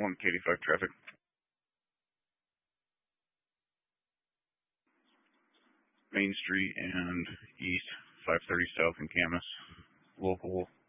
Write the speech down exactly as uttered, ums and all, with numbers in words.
one K D five traffic. Main Street and East, five thirty South in Camas. Local